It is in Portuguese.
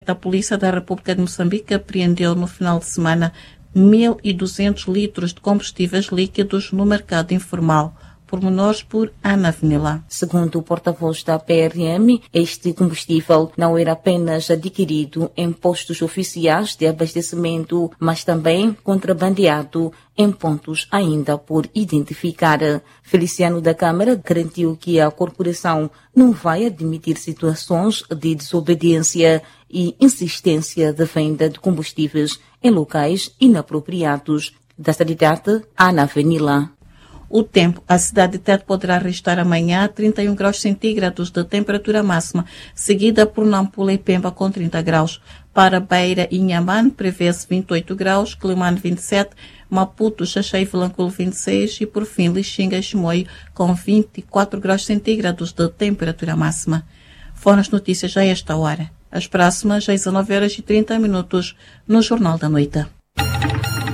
A Polícia da República de Moçambique apreendeu no final de semana 1.200 litros de combustíveis líquidos no mercado informal. Pormenores por Ana Avenila. Segundo o porta-voz da PRM, este combustível não era apenas adquirido em postos oficiais de abastecimento, mas também contrabandeado em pontos ainda por identificar. Feliciano da Câmara garantiu que a corporação não vai admitir situações de desobediência e insistência de venda de combustíveis em locais inapropriados. Da cidade, Ana Avenila. O tempo. A cidade de Tete poderá registrar amanhã 31 graus centígrados de temperatura máxima, seguida por Nampula e Pemba com 30 graus. Para Beira e Inhambane prevê-se 28 graus, Quelimane 27, Maputo, Xaxém e Vilanculo 26 e, por fim, Lixinga e Chimoio com 24 graus centígrados de temperatura máxima. Foram as notícias a esta hora. As próximas às 19h30 no Jornal da Noite.